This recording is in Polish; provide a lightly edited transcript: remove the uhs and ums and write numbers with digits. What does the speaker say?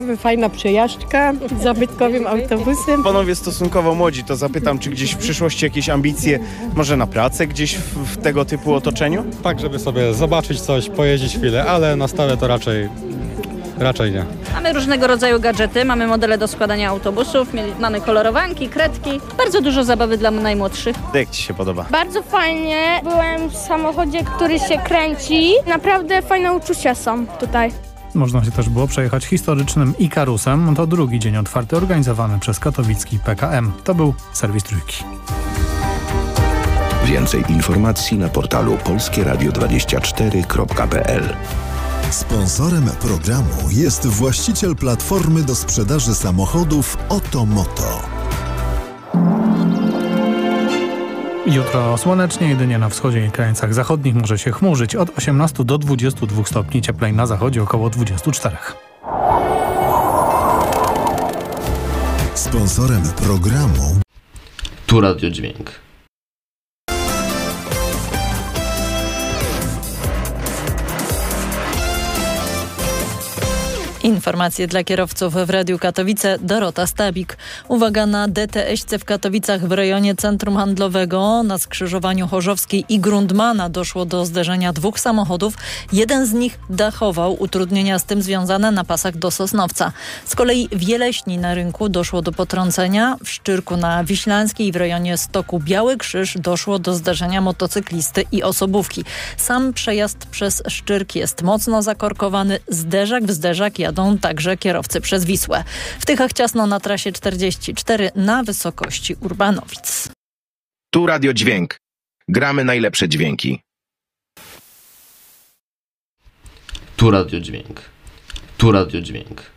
Fajna przejażdżka zabytkowym autobusem. Panowie stosunkowo młodzi, to zapytam, czy gdzieś w przyszłości jakieś ambicje, może na pracę gdzieś w tego typu otoczeniu? Tak, żeby sobie zobaczyć coś, pojeździć chwilę, ale na stałe to raczej nie. Mamy różnego rodzaju gadżety, mamy modele do składania autobusów, mamy kolorowanki, kredki, bardzo dużo zabawy dla najmłodszych. Jak Ci się podoba? Bardzo fajnie. Byłem w samochodzie, który się kręci. Naprawdę fajne uczucia są tutaj. Można się też było przejechać historycznym Ikarusem. To drugi dzień otwarty organizowany przez katowicki PKM. To był serwis Trójki. Więcej informacji na portalu polskieradio24.pl. Sponsorem programu jest właściciel platformy do sprzedaży samochodów Otomoto. Jutro słonecznie, jedynie na wschodzie i krańcach zachodnich może się chmurzyć. Od 18 do 22 stopni, cieplej na zachodzie około 24. Sponsorem programu Tu Radio Dźwięk. Informacje dla kierowców w Radiu Katowice. Dorota Stabik. Uwaga na DTS-ce w Katowicach w rejonie centrum handlowego. Na skrzyżowaniu Chorzowskiej i Grundmana doszło do zderzenia dwóch samochodów. Jeden z nich dachował. Utrudnienia z tym związane na pasach do Sosnowca. Z kolei w Jeleśni na rynku doszło do potrącenia. W Szczyrku na Wiślańskiej w rejonie Stoku Biały Krzyż doszło do zderzenia motocyklisty i osobówki. Sam przejazd przez Szczyrk jest mocno zakorkowany. Zderzak w zderzak jadą także kierowcy przez Wisłę. W Tychach ciasno na trasie 44 na wysokości Urbanowic. Tu Radio Dźwięk. Gramy najlepsze dźwięki. Tu Radio Dźwięk. Tu Radio Dźwięk.